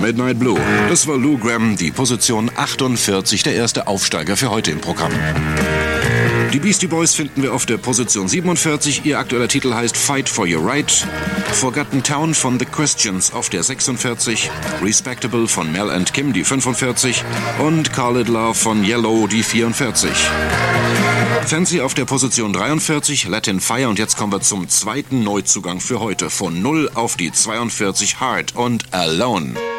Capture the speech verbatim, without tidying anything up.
Midnight Blue. Das war Lou Gramm, die Position achtundvierzig, der erste Aufsteiger für heute im Programm. Die Beastie Boys finden wir auf der Position siebenundvierzig. Ihr aktueller Titel heißt Fight for Your Right. Forgotten Town von The Christians auf der sechsundvierzig. Respectable von Mel and Kim, die fünfundvierzig. Und Call It Love von Yellow, die vierundvierzig. Fancy auf der Position dreiundvierzig, Latin Fire. Und jetzt kommen wir zum zweiten Neuzugang für heute. Von null auf die zweiundvierzig, Hard und Alone.